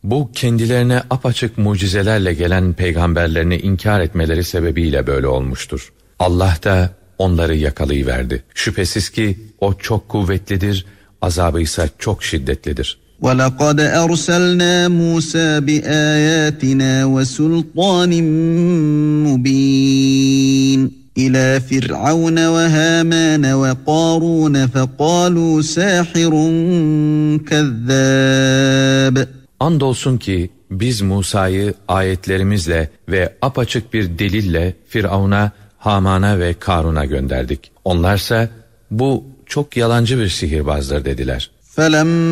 Bu kendilerine apaçık mucizelerle gelen peygamberlerini inkar etmeleri sebebiyle böyle olmuştur. Allah da onları yakalayıverdi. Şüphesiz ki o çok kuvvetlidir, azabı ise çok şiddetlidir. وَلَقَدْ أَرْسَلْنَا مُوسَى بِآيَاتِنَا وَسُلْطَانٍ مُبِينٍ إِلَى فِرْعَوْنَ وَهَامَانَ وَقَارُونَ فَقَالُوا سَاحِرٌ كَذَّابٌ. Andolsun ki biz Musa'yı ayetlerimizle ve apaçık bir delille Firavun'a, Haman'a ve Karun'a gönderdik. Onlarsa bu çok yalancı bir sihirbazdır dediler.